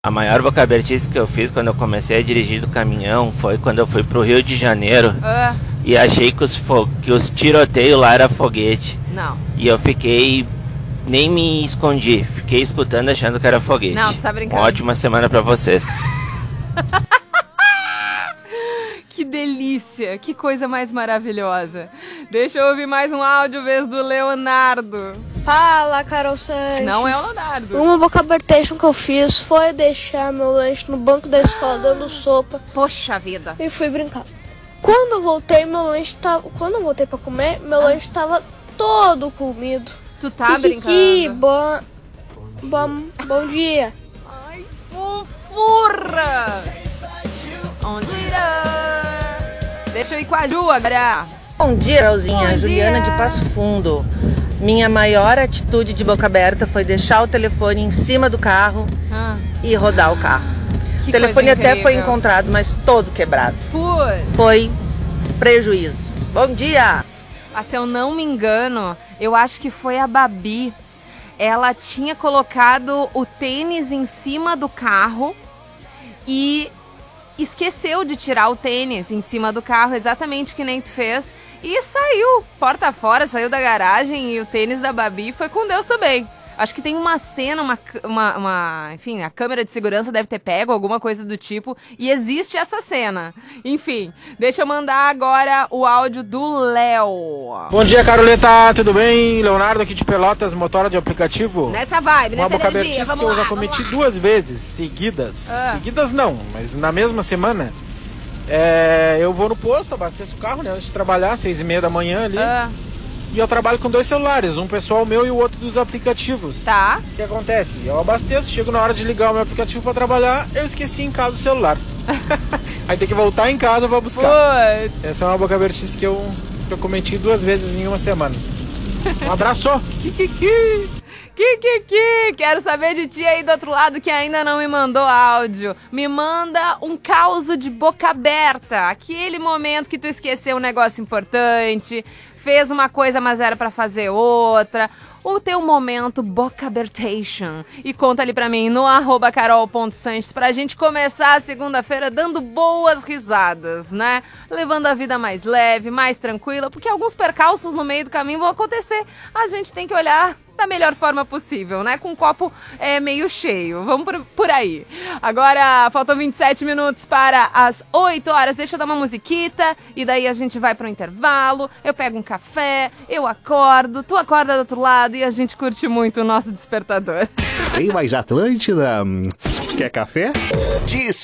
A maior boca abertice que eu fiz quando eu comecei a dirigir do caminhão foi quando eu fui pro Rio de Janeiro e achei que os tiroteios lá era foguete. Não. E eu fiquei... nem me escondi, fiquei escutando achando que era foguete. Não, tu tá brincando. Uma ótima semana pra vocês. Que delícia, que coisa mais maravilhosa. Deixa eu ouvir mais um áudio, vez do Leonardo. Fala, Carol Sanches. Não é o Leonardo. Uma boca abertation que eu fiz foi deixar meu lanche no banco da escola dando sopa. Poxa vida. E fui brincar. Quando eu voltei, meu lanche tava... Quando eu voltei pra comer, meu lanche tava todo comido. Tu tá brincando? Bom dia. Ai, fofura. Onde irá? Deixa eu ir com a Ju agora. Bom dia, Carolzinha. Bom Juliana dia. de Passo Fundo. Minha maior atitude de boca aberta foi deixar o telefone em cima do carro e rodar o carro. Que O telefone coisa até foi incrível. encontrado, mas todo quebrado. Putz. Foi prejuízo. Bom dia! Ah, se eu não me engano, eu acho que foi a Babi. Ela tinha colocado o tênis em cima do carro e esqueceu de tirar o tênis em cima do carro, exatamente que nem tu fez. E saiu, porta fora, saiu da garagem e o tênis da Babi foi com Deus também. Acho que tem uma cena, enfim, a câmera de segurança deve ter pego, alguma coisa do tipo, e existe essa cena. Enfim, deixa eu mandar agora o áudio do Léo. Bom dia, Caroleta, tudo bem? Leonardo aqui de Pelotas, motora de aplicativo. Nessa vibe, Uma nessa boca energia, abertice vamos que eu lá, já cometi vamos lá. 2 vezes seguidas. Seguidas não, mas na mesma semana. Eu vou no posto, abasteço o carro, né, antes de trabalhar, 6h30 da manhã ali. E eu trabalho com 2 celulares, um pessoal meu e o outro dos aplicativos. Tá. O que acontece? Eu abasteço, chego na hora de ligar o meu aplicativo para trabalhar, eu esqueci em casa o celular. Aí tem que voltar em casa para buscar. Putz. Essa é uma boca abertice que eu cometi 2 vezes em uma semana. Um abraço! Kikiki! Quero saber de ti aí do outro lado que ainda não me mandou áudio. Me manda um caos de boca aberta. Aquele momento que tu esqueceu um negócio importante, fez uma coisa, mas era pra fazer outra. O teu momento boca abertation. E conta ali pra mim no @carol.sanches pra gente começar a segunda-feira dando boas risadas, né? Levando a vida mais leve, mais tranquila, porque alguns percalços no meio do caminho vão acontecer. A gente tem que olhar da melhor forma possível, né? Com o copo meio cheio. Vamos por aí. Agora, faltam 27 minutos para as 8 horas. Deixa eu dar uma musiquita e daí a gente vai pro intervalo. Eu pego um café, eu acordo, tu acorda do outro lado e a gente curte muito o nosso despertador. Tem mais Atlântida? Quer café?